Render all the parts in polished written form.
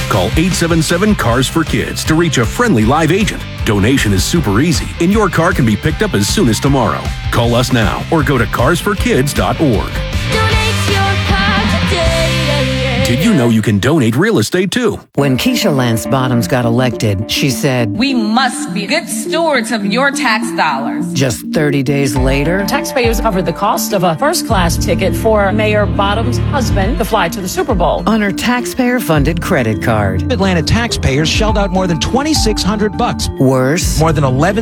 Call 877-CARS-FOR-KIDS to reach a friendly live agent. Donation is super easy, and your car can be picked up as soon as tomorrow. Call us now or go to carsforkids.org. Donate your car today. Did you know you can donate real estate too? When Keisha Lance Bottoms got elected, she said, "We must be good stewards of your tax dollars." Just 30 days later, taxpayers covered the cost of a first-class ticket for Mayor Bottoms' husband to fly to the Super Bowl on her taxpayer-funded credit card. Atlanta taxpayers shelled out more than $2,600. Worse, more than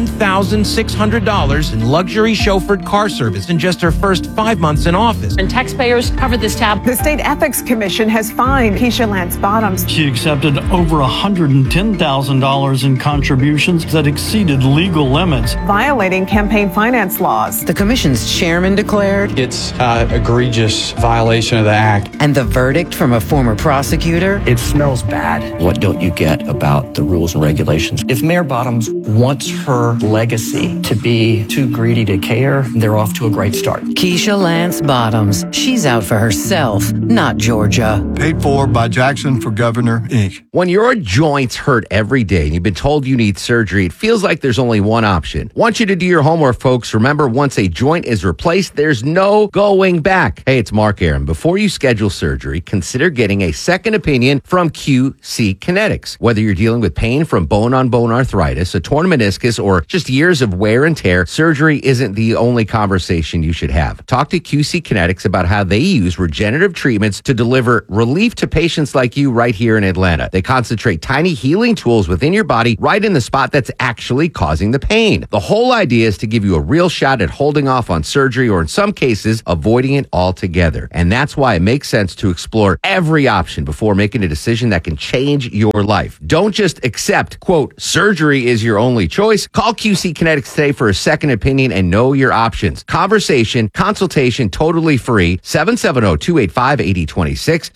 $11,600 in luxury chauffeured car service in just her first 5 months in office. and taxpayers covered this tab. The State Ethics Commission has fined Keisha Lance Bottoms. She accepted over $110,000 in contributions that exceeded legal limits, Violating campaign finance laws. the commission's chairman declared, It's an egregious violation of the act. and the verdict from a former prosecutor, It smells bad. What don't you get about the rules and regulations? If Mayor Bottoms wants her legacy to be too greedy to care, they're off to a great start. Keisha Lance Bottoms. She's out for herself, not Georgia. Paid for by Jackson for Governor, Inc. When your joints hurt every day and you've been told you need surgery, it feels like there's only one option. Want you to do your homework, folks. Remember, once a joint is replaced, there's no going back. Hey, it's Mark Aaron. Before you schedule surgery, consider getting a second opinion from QC Kinetics. Whether you're dealing with pain from bone-on-bone arthritis, a torn meniscus, or just years of wear and tear, surgery isn't the only conversation you should have. Talk to QC Kinetics about how they use regenerative treatments to deliver relief to patients like you right here in Atlanta. They concentrate tiny healing tools within your body right in the spot that's actually causing the pain. The whole idea is to give you a real shot at holding off on surgery or in some cases, avoiding it altogether. And that's why it makes sense to explore every option before making a decision that can change your life. Don't just accept, quote, surgery is your only choice. Call QC Kinetics today for a second opinion and know your options. Conversation, consultation, totally free. 770-285-8026.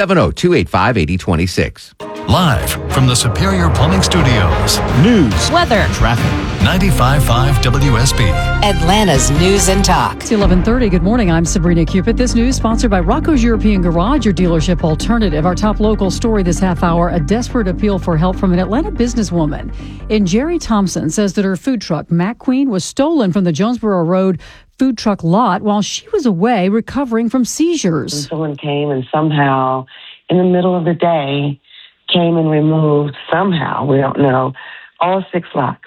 770-285-8026. Live from the Superior Plumbing Studios. News, weather, traffic. 95.5 WSB. Atlanta's News and Talk. It's 11:30. Good morning. I'm Sabrina Cupid. This news sponsored by Rocco's European Garage, your dealership alternative. Our top local story this half hour, a desperate appeal for help from an Atlanta businesswoman. And Jerry Thompson says that her food truck, Mac Queen, was stolen from the Jonesboro Road food truck lot while she was away recovering from seizures. And someone came and somehow, in the middle of the day, came and removed somehow, we don't know, all 6 locks,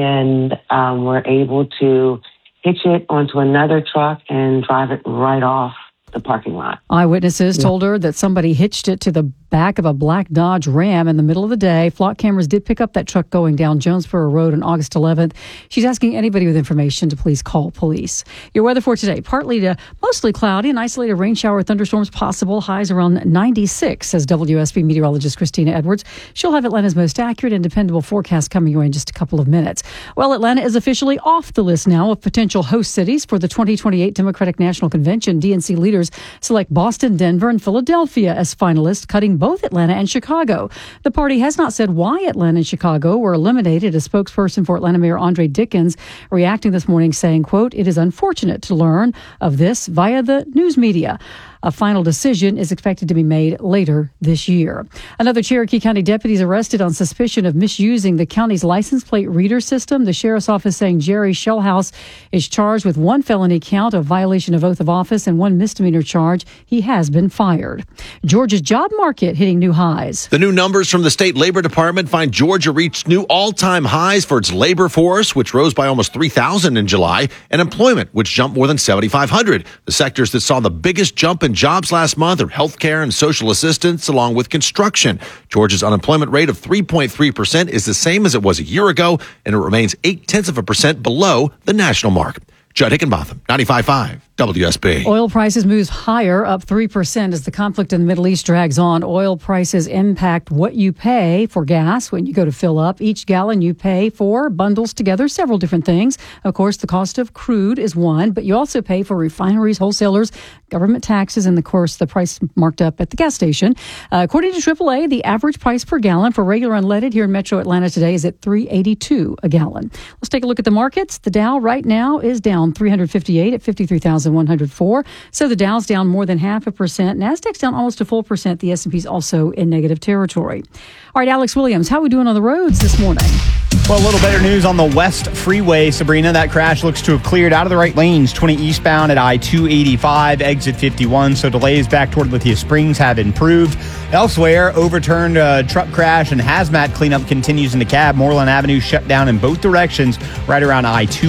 and were able to hitch it onto another truck and drive it right off the parking lot. Eyewitnesses told her that somebody hitched it to the back of a black Dodge Ram in the middle of the day. Flock cameras did pick up that truck going down Jonesboro Road on August 11th. She's asking anybody with information to please call police. Your weather for today, partly to mostly cloudy, an isolated rain shower, thunderstorms possible, highs around 96, says WSB meteorologist Christina Edwards. She'll have Atlanta's most accurate and dependable forecast coming your way in just a couple of minutes. Well, Atlanta is officially off the list now of potential host cities for the 2028 Democratic National Convention. DNC leaders select Boston, Denver, and Philadelphia as finalists, cutting both Atlanta and Chicago. The party has not said why Atlanta and Chicago were eliminated. A spokesperson for Atlanta Mayor Andre Dickens reacting this morning saying, quote, "It is unfortunate to learn of this via the news media. A final decision is expected to be made later this year." Another Cherokee County deputy is arrested on suspicion of misusing the county's license plate reader system. The sheriff's office saying Jerry Shellhouse is charged with 1 felony count of violation of oath of office and 1 misdemeanor charge. He has been fired. Georgia's job market hitting new highs. The new numbers from the state labor department find Georgia reached new all-time highs for its labor force, which rose by almost 3,000 in July, and employment, which jumped more than 7,500. The sectors that saw the biggest jump in jobs last month are healthcare and social assistance, along with construction. Georgia's unemployment rate of 3.3% is the same as it was a year ago, and it remains 0.8% below the national mark. Judd Hickenbotham, 95.5 WSB. Oil prices moves higher, up 3% as the conflict in the Middle East drags on. Oil prices impact what you pay for gas when you go to fill up. Each gallon you pay for bundles together several different things. Of course, the cost of crude is one, but you also pay for refineries, wholesalers, government taxes, and of course, the price marked up at the gas station. According to AAA, the average price per gallon for regular unleaded here in Metro Atlanta today is at $3.82 a gallon. Let's take a look at the markets. The Dow right now is down 358 at 53,000. 3,104. So the Dow's down more than 0.5%. NASDAQ's down almost a full percent. The S&P's also in negative territory. All right, Alex Williams, how are we doing on the roads this morning? Well, a little better news on the West Freeway, Sabrina. That crash looks to have cleared out of the right lanes. 20 eastbound at I-285, exit 51. So delays back toward Lithia Springs have improved. Elsewhere, overturned truck crash and hazmat cleanup continues in the cab. Moreland Avenue shut down in both directions right around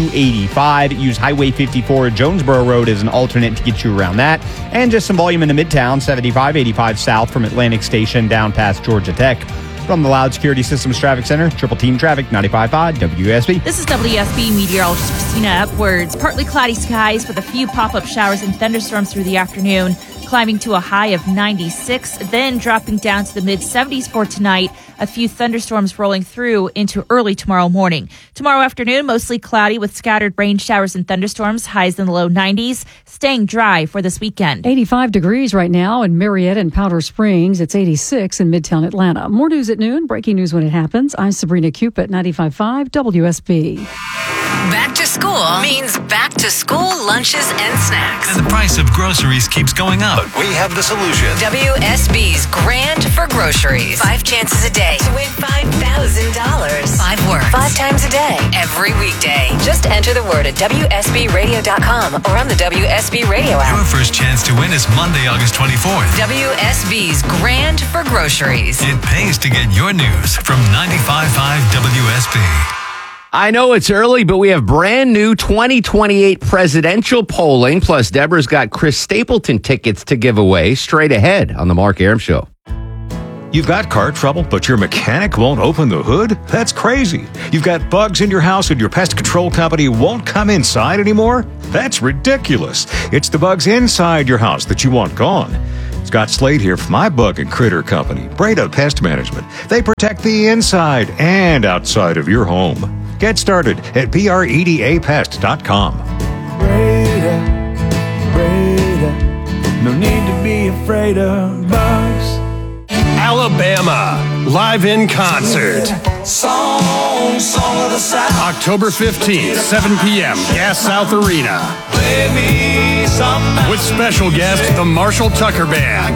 I-285. Use Highway 54 Jonesboro Road as an alternate to get you around that. And just some volume into Midtown, 75-85 south from Atlantic Station down past Georgia Tech. From the Loud Security Systems Traffic Center, Triple Team Traffic, 95.5 WSB. This is WSB meteorologist Christina Upwards. Partly cloudy skies with a few pop-up showers and thunderstorms through the afternoon, climbing to a high of 96, then dropping down to the mid-70s for tonight. A few thunderstorms rolling through into early tomorrow morning. Tomorrow afternoon, mostly cloudy with scattered rain showers and thunderstorms, highs in the low 90s, staying dry for this weekend. 85 degrees right now in Marietta and Powder Springs. It's 86 in Midtown Atlanta. More news at noon, breaking news when it happens. I'm Sabrina Cupid, 95.5 WSB. Back to school means back to school lunches and snacks. And the price of groceries keeps going up. But we have the solution. WSB's Grand for Groceries. 5 chances a day to win $5,000. 5 words. 5 times a day. Every weekday. Just enter the word at WSBRadio.com or on the WSB Radio app. Your first chance to win is Monday, August 24th. WSB's Grand for Groceries. It pays to get your news from 95.5 WSB. I know it's early, but we have brand new 2028 presidential polling. Plus, Deborah's got Chris Stapleton tickets to give away straight ahead on The Mark Arum Show. You've got car trouble, but your mechanic won't open the hood? That's crazy. You've got bugs in your house and your pest control company won't come inside anymore? That's ridiculous. It's the bugs inside your house that you want gone. Scott Slade here from my bug and critter company, Breda Pest Management. They protect the inside and outside of your home. Get started at BREDApest.com. Breda, no need to be afraid of bugs. Alabama, live in concert. Song of the South. October 15th, 7 p.m., Gas South Arena. Play me some with special guest, the Marshall Tucker Band.